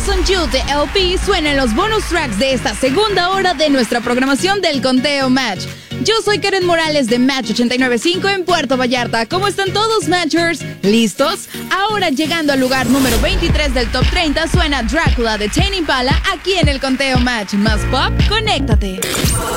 Focus on You de LP suena en los bonus tracks de esta segunda hora de nuestra programación del Conteo Match. Yo soy Karen Morales de Match 89.5 en Puerto Vallarta. ¿Cómo están todos, Matchers? ¿Listos? Ahora llegando al lugar número 23 del Top 30 suena Drácula de Tame Impala aquí en el Conteo Match. Más pop, conéctate.